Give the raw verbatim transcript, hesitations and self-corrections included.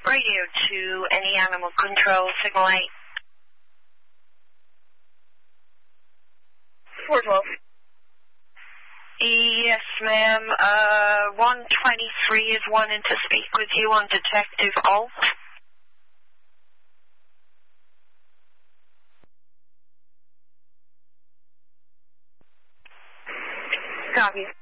radio to any animal control, signal eight. four twelve. Yes, ma'am. Uh, one twenty-three is wanting to speak with you on Detective Alt. Copy.